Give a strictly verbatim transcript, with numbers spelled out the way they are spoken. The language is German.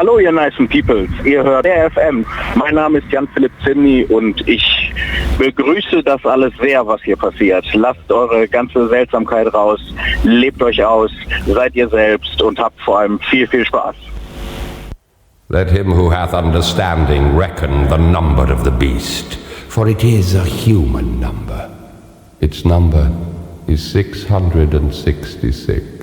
Hallo ihr nicen Peoples, ihr hört R F M. Mein Name ist Jan-Philipp Zimny und ich begrüße das alles sehr, was hier passiert. Lasst eure ganze Seltsamkeit raus, lebt euch aus, seid ihr selbst und habt vor allem viel, viel Spaß. Let him who hath understanding reckon the number of the beast, for it is a human number. Its number is six hundred sixty-six.